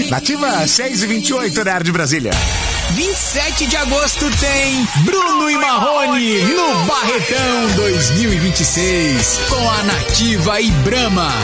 Nativa 6h28, horário de Brasília. 27 de agosto tem Bruno e Marrone no Barretão 2026 com a Nativa e Brahma.